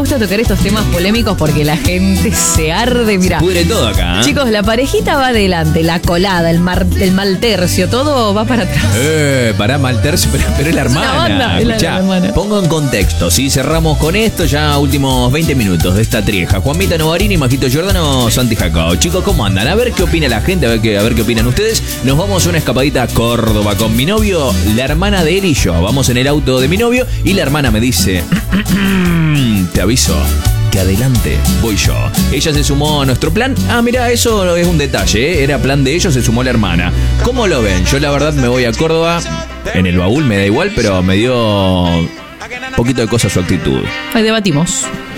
gusta tocar estos temas polémicos porque la gente se arde. Mirá, Se pudre todo acá, ¿eh? chicos, la parejita va adelante, la colada, el mal tercio, todo va para atrás. Pará, mal tercio, pero es la hermana. banda, es la Escuchá, hermana. pongo en contexto, ¿sí? Cerramos con esto ya últimos 20 minutos de esta trieja. Juanmita Novarini, Majito Giordano, Santi Jacao. Chicos, ¿cómo andan? A ver qué opina la gente, a ver qué opinan ustedes. Nos vamos a una escapadita a Córdoba con mi novio, la hermana de él y yo. Vamos en el auto de mi novio y la hermana me dice, te aviso que adelante voy yo. Ella se sumó a nuestro plan. Ah, mira, eso es un detalle, ¿eh? Era plan de ellos, se sumó la hermana. ¿Cómo lo ven? Yo la verdad me voy a Córdoba. En el baúl me da igual, pero me dio un poquito de cosa su actitud. Ahí debatimos.